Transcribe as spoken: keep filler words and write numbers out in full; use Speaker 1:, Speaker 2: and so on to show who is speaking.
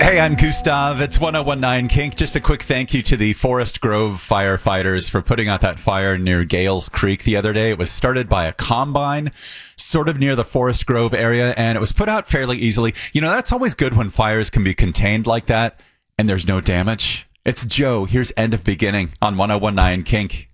Speaker 1: Hey, I'm Gustav. It's one oh one nine Kink. Just a quick thank you to the Forest Grove firefighters for putting out that fire near Gales Creek the other day. It was started by a combine sort of near the Forest Grove area, and it was put out fairly easily. You know, that's always good when fires can be contained like that and there's no damage. It's Joe. Here's End of Beginning on one oh one nine Kink.